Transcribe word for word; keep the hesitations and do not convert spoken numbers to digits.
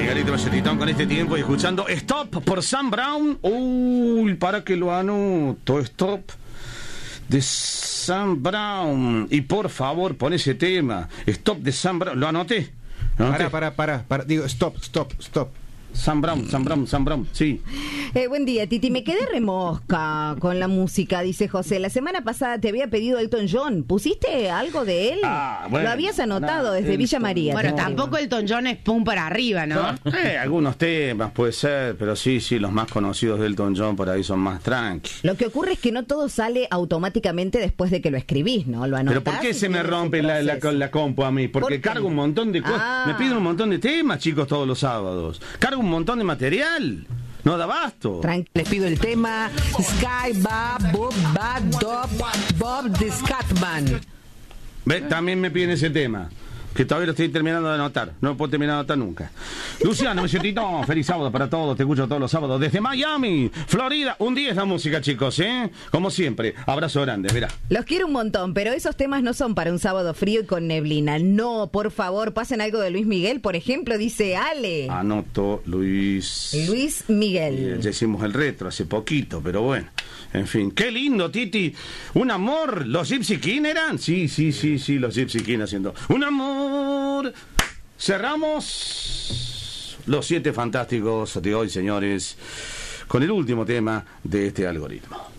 Miguelito Macetitón con este tiempo y escuchando Stop por Sam Brown. Uy, para que lo anoto. Stop de Sam Brown. Y por favor, pon ese tema. Stop de Sam Brown. ¿Lo anoté? ¿Lo anoté? Para, para, para, para. Digo, stop, stop, stop. Sam Brown, Sam Brown, Sam Brown, sí. Eh, buen día, Titi. Me quedé remosca con la música, dice José. La semana pasada te había pedido Elton John. ¿Pusiste algo de él? Ah, bueno, Lo habías anotado no, desde Elton, Villa María. Bueno, no. tampoco Elton John es pum para arriba, ¿no? Eh, algunos temas puede ser, pero sí, sí, los más conocidos de Elton John por ahí son más tranqui. Lo que ocurre es que no todo sale automáticamente después de que lo escribís, ¿no? Lo anotás. ¿Pero por qué y se me tienes rompe el la, la, proceso. la compu a mí? Porque ¿Por qué? cargo un montón de cosas. Ah. Me piden un montón de temas, chicos, todos los sábados. Cargo un montón de material. No da abasto. Tranqui- Les pido el tema Sky Ba Bob Ba Dob Bob the Scatman. Ve, también me piden ese tema, que todavía lo estoy terminando de anotar. No lo puedo terminar de anotar nunca. Luciano, Macetitón, feliz sábado para todos. Te escucho todos los sábados desde Miami, Florida. Un día es la música, chicos, ¿eh? Como siempre. Abrazo grande, mirá. Los quiero un montón, pero esos temas no son para un sábado frío y con neblina. No, por favor, pasen algo de Luis Miguel, por ejemplo, dice Ale. Anoto, Luis. Luis Eh, Miguel. Ya hicimos el retro hace poquito, pero bueno. En fin, qué lindo, Titi. Un amor. ¿Los Gypsy King eran? Sí, sí, sí, sí, los Gypsy King haciendo un amor. Cerramos los siete fantásticos de hoy, señores, con el último tema de este algoritmo.